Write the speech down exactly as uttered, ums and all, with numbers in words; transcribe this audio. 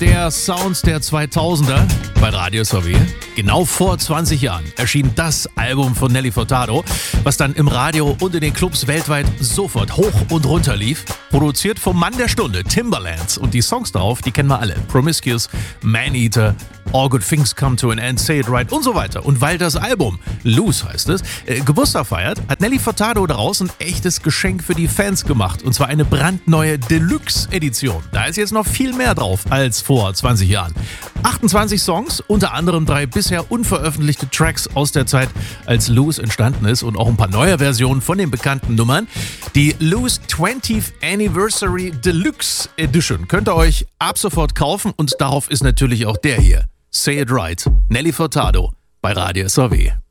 der Sounds der zweitausender bei Radio S V W. Genau vor zwanzig Jahren erschien das Album von Nelly Furtado, was dann im Radio und in den Clubs weltweit sofort hoch und runter lief. Produziert vom Mann der Stunde, Timbaland. Und die Songs darauf, die kennen wir alle. Promiscuous, Man-Eater, All Good Things Come to an End, Say It Right und so weiter. Und weil das Album, Loose heißt es, äh, Geburtstag feiert, hat Nelly Furtado daraus ein echtes Geschenk für die Fans gemacht. Und zwar eine brandneue Deluxe-Edition. Da ist jetzt noch viel mehr drauf als vor zwanzig Jahren. achtundzwanzig Songs, unter anderem drei bisher unveröffentlichte Tracks aus der Zeit, als Loose entstanden ist und auch ein paar neue Versionen von den bekannten Nummern. Die Loose twentieth Anniversary Deluxe Edition könnt ihr euch ab sofort kaufen und darauf ist natürlich auch der hier. Say It Right, Nelly Furtado bei Radio S V W.